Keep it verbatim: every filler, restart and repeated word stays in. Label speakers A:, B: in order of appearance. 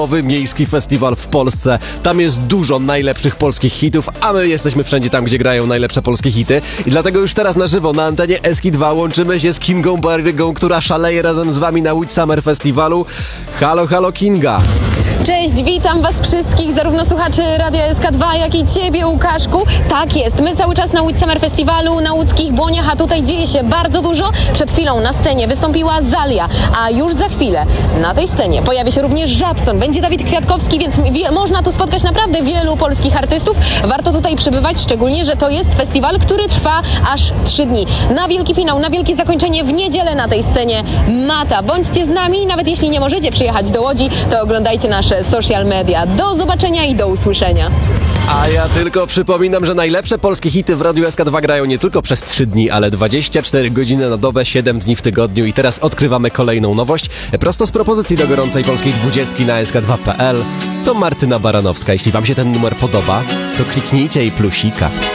A: topowy miejski festiwal w Polsce. Tam jest dużo najlepszych polskich hitów, a my jesteśmy wszędzie tam, gdzie grają najlepsze polskie hity. I dlatego już teraz na żywo na antenie S K I dwa łączymy się z Kingą Barrygą, która szaleje razem z wami na Łódź Summer Festiwalu. Halo, halo Kinga!
B: Cześć, witam was wszystkich, zarówno słuchaczy Radia S K dwa, jak i ciebie, Łukaszku. Tak jest, my cały czas na Łódź Summer Festiwalu, na łódzkich błoniach, a tutaj dzieje się bardzo dużo. Przed chwilą na scenie wystąpiła Zalia, a już za chwilę na tej scenie pojawi się również Żabson, będzie Dawid Kwiatkowski, więc wie, można tu spotkać naprawdę wielu polskich artystów. Warto tutaj przybywać, szczególnie, że to jest festiwal, który trwa aż trzy dni. Na wielki finał, na wielkie zakończenie w niedzielę na tej scenie Mata. Bądźcie z nami, nawet jeśli nie możecie przyjechać do Łodzi, to oglądajcie nasze social media. Do zobaczenia i do usłyszenia.
A: A ja tylko przypominam, że najlepsze polskie hity w Radiu S K dwa grają nie tylko przez trzy dni, ale dwadzieścia cztery godziny na dobę, siedem dni w tygodniu. I teraz odkrywamy kolejną nowość. Prosto z propozycji do gorącej polskiej dwudziestki na S K dwa kropka P L to Martyna Baranowska. Jeśli wam się ten numer podoba, to kliknijcie jej plusika.